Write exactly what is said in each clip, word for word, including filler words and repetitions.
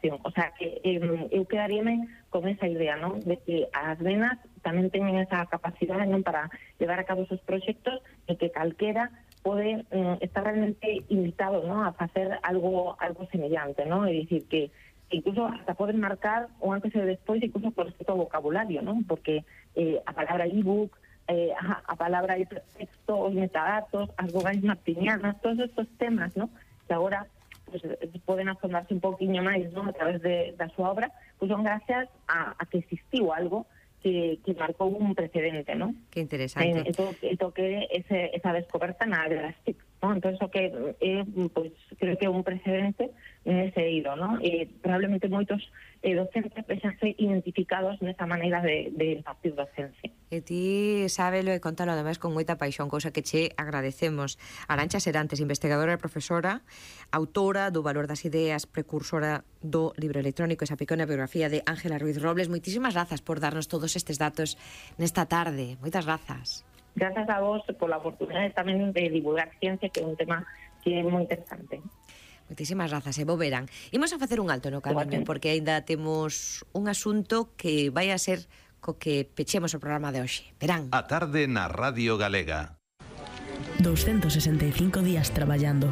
investigación. O sea, que eh, eu quedaríame con esa idea, ¿no?, de que as venas tamén teñen esa capacidade, non, para levar a cabo esos proxectos, e que calquera pode eh, estar realmente invitado, ¿no?, a facer algo algo semellante, ¿no? É dicir, que incluso hasta poden marcar o antes e despois, incluso por respecto ao vocabulario, ¿no?, porque eh, a palabra ebook, eh, a, a palabra hipertexto, os metadatos, as vogais martinianas, todos estos temas, ¿no?, que agora pues, poden asomarse un poquinho máis, ¿no?, a través de, da súa obra, pues son gracias a, a que existiu algo que, que marcou un precedente, ¿no? Que interesante. E eh, to que ese, esa descoberta na área das T I C, ¿no? Entón, o que é, eh, pues, creo que é un precedente nese eido, ¿no? E probablemente moitos eh, docentes vexanse identificados nesa maneira de, de impartir docencia. E ti sábelo e contalo ademais con moita paixón, cousa que che agradecemos. Arantxa Serantes, investigadora e profesora, autora do Valor das Ideas, precursora do libro electrónico, esa pequena biografía de Ángela Ruiz Robles. Moitísimas grazas por darnos todos estes datos nesta tarde. Moitas grazas. Grazas a vos pola oportunidade tamén de divulgar ciencia, que é un tema que é moi interesante. Moitísimas grazas, e bo verán. Imos a facer un alto no camiño, porque aínda temos un asunto que vai a ser co que pechemos o programa de hoxe. Verán. A tarde na Radio Galega. doscientos sesenta e cinco días traballando.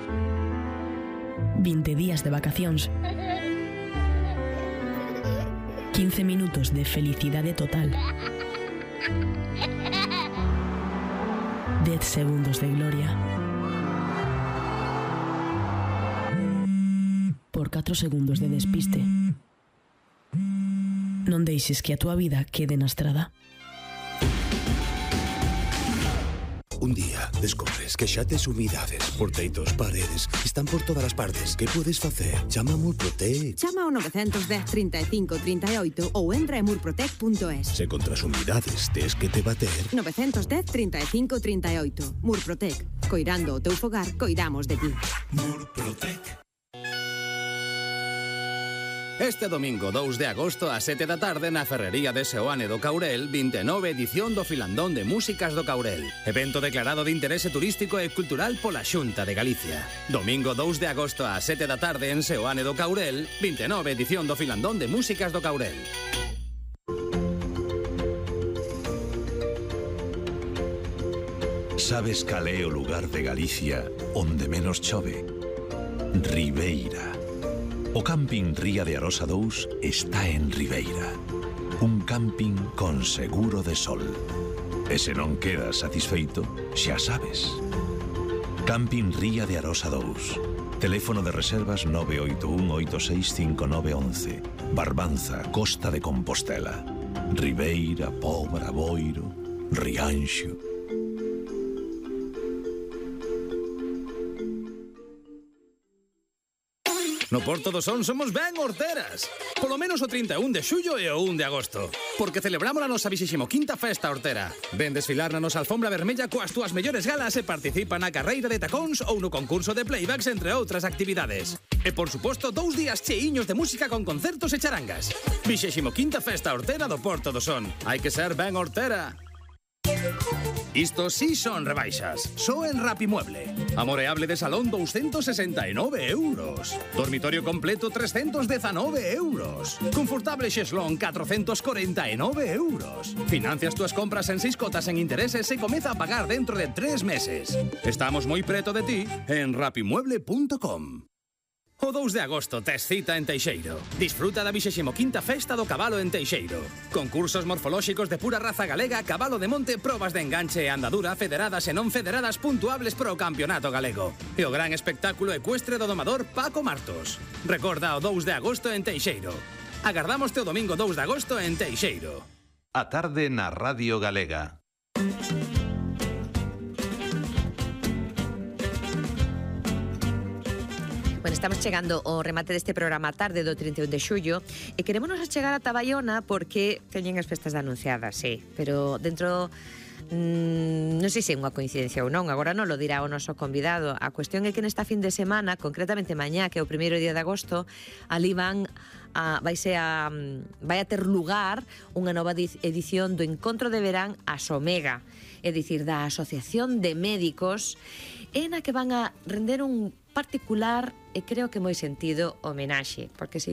vinte días de vacacións. quince minutos de felicidade total. dez segundos de gloria. Por catro segundos de despiste. Non deixes que a túa vida quede na estrada. Un día descubres que xa tes humidades por teitos, paredes, están por todas as partes. Que podes facer? Chama a Murprotec. Chama ao nove un cero, trinta e cinco, trinta e oito ou entra en murprotec punto es. Se contra as humidades tes que te bater. nove un cero, trinta e cinco, trinta e oito. Murprotec. Coirando o teu fogar, coidamos de ti. Murprotec. Este domingo dous de agosto a sete da tarde na Ferrería de Seoane do Caurel, vinte e nove edición do Filandón de Músicas do Caurel. Evento declarado de interese turístico e cultural pola Xunta de Galicia. Domingo dous de agosto a sete da tarde en Seoane do Caurel, vinte e nove edición do Filandón de Músicas do Caurel. Sabes cal é o lugar de Galicia onde menos chove? Ribeira. O camping Ría de Arosa dous está en Ribeira. Un camping con seguro de sol. E se non quedas satisfeito, xa sabes. Camping Ría de Arosa dous. Teléfono de reservas nove oito un oito seis cinco nove un uno. Barbanza, Costa de Compostela. Ribeira, Pobra, Boiro, Rianxo. No Porto do Son somos ben horteras. Polo menos o trinta e un de xullo e o un de agosto. Porque celebramos a nosa vixésimo quinta festa hortera. Ven desfilar na nosa alfombra vermella coas túas mellores galas e participa na carreira de tacóns ou no concurso de playbacks, entre outras actividades. E, por suposto, dous días cheiños de música con concertos e charangas. vixésimo quinta festa hortera do Porto do Son. Hai que ser ben hortera. Isto sí son rebaixas. Só en Rapimueble. Amoreable de salón doscientos sesenta e nove euros. Dormitorio completo trescientos diecinueve euros. Confortable xeslón catrocentos corenta e nove euros. Financias túas compras en seis cotas en intereses e comeza a pagar dentro de tres meses. Estamos moi preto de ti en rapimueble punto com. O dous de agosto tes cita en Teixeiro. Disfruta da vixésimo quinta festa do cabalo en Teixeiro. Concursos morfolóxicos de pura raza galega, cabalo de monte, probas de enganche e andadura, federadas e non federadas puntuables pro campeonato galego. E o gran espectáculo ecuestre do domador Paco Martos. Recorda o dous de agosto en Teixeiro. Agardamos o domingo dous de agosto en Teixeiro. A tarde na Radio Galega. Bueno, estamos chegando ao remate deste programa tarde do trinta e un de xullo e querémonos chegar ata Baiona porque teñen as festas anunciadas, sí, pero dentro mmm, non sei se é unha coincidencia ou non, agora non lo dirá o noso convidado. A cuestión é que nesta fin de semana, concretamente mañá, que é o primeiro día de agosto, ali van a, vaise a, vai a ter lugar unha nova edición do Encontro de Verán Asomega, é dicir, da Asociación de Médicos, en a que van a render un particular e creo que moi sentido homenaxe, porque se